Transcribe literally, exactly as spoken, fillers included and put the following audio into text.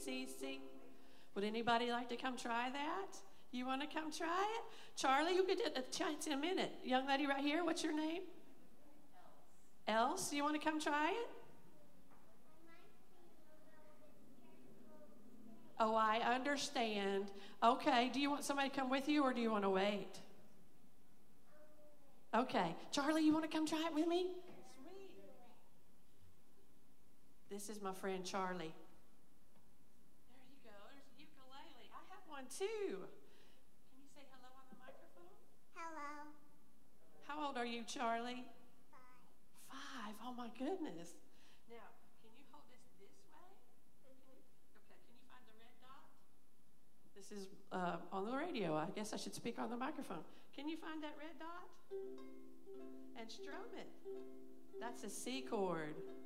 C, C. Would anybody like to come try that? You want to come try it? Charlie, you get a chance in a minute. Young lady right here, what's your name? Else. Else, you want to come try it? Oh, I understand. Okay, do you want somebody to come with you or do you want to wait? Okay, Charlie, you want to come try it with me? Sweet. This is my friend Charlie. There you go. There's a ukulele. I have one too. Can you say hello on the microphone? Hello. How old are you, Charlie? Five. Five. Oh my goodness. Now, can you hold this this way? Mm-hmm. Okay, can you find the red dot? This is uh, on the radio. I guess I should speak on the microphone. Can you find that red dot? And strum it. That's a C chord.